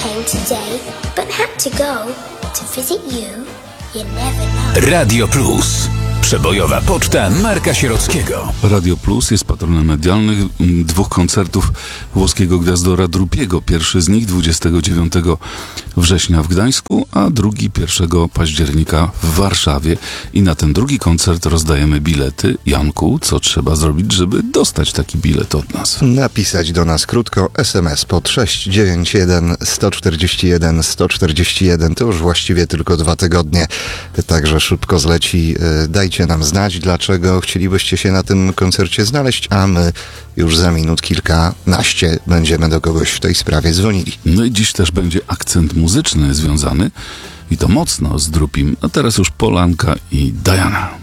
came today, but had to go to visit you. You never know. Radio Plus. Przebojowa poczta Marka Sierockiego. Radio Plus jest patronem medialnym 2 koncertów włoskiego gwiazdora Drupiego. Pierwszy z nich 29 września w Gdańsku, a drugi 1 października w Warszawie. I na ten drugi koncert rozdajemy bilety. Janku, co trzeba zrobić, żeby dostać taki bilet od nas? Napisać do nas krótko SMS pod 691 141 141. To już właściwie tylko 2 tygodnie, także szybko zleci. Dajcie nam znać, dlaczego chcielibyście się na tym koncercie znaleźć, a my już za minut kilkanaście będziemy do kogoś w tej sprawie dzwonili. No i dziś też będzie akcent muzyczny związany i to mocno z Drupim. A teraz już Polanka i Diana.